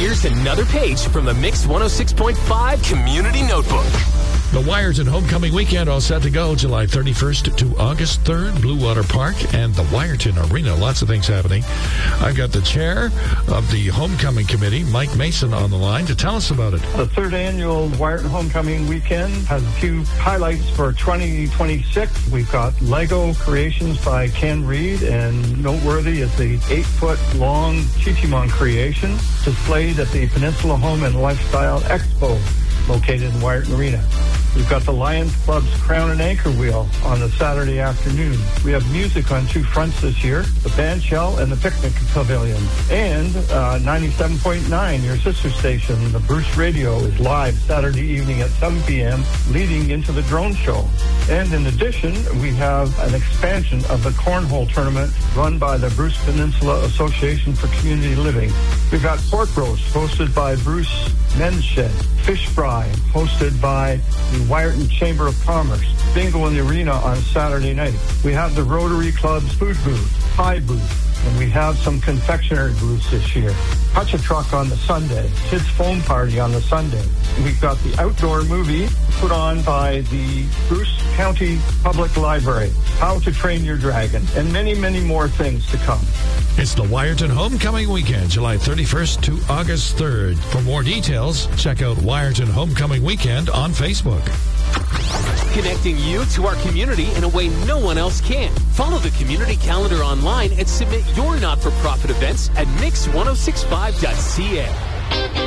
Here's another page from the Mix 106.5 Community Notebook. The Wyerton Homecoming Weekend all set to go July 31st to August 3rd, Blue Water Park and the Wyerton Arena. Lots of things happening. I've got the chair of the Homecoming Committee, Mike Mason, on the line to tell us about it. The third annual Wyerton Homecoming Weekend has a few highlights for 2026. We've got Lego creations by Ken Reed, and noteworthy is the 8-foot-long Chichimon creation displayed at the Peninsula Home and Lifestyle Expo located in Wyerton Arena. We've got the Lions Club's Crown and Anchor Wheel on a Saturday afternoon. We have music on two fronts this year, the Band Shell and the Picnic Pavilion. And 97.9, your sister station, the Bruce Radio, is live Saturday evening at 7 p.m., leading into the drone show. And in addition, we have an expansion of the Cornhole Tournament run by the Bruce Peninsula Association for Community Living. We've got pork roast hosted by Bruce Men's Shed, fish fry hosted by the Wyerton Chamber of Commerce, bingo in the arena on Saturday night. We have the Rotary Club's food booth, pie booth, and we have some confectionery booths this year. Touch a Truck on the Sunday, Kids Foam Party on the Sunday. We've got the outdoor movie put on by the Bruce County Public Library, How to Train Your Dragon, and many, many more things to come. It's the Wyerton Homecoming Weekend, July 31st to August 3rd. For more details, check out Wyerton Homecoming Weekend on Facebook. Connecting you to our community in a way no one else can. Follow the community calendar online and submit your not-for-profit events at mix1065.ca.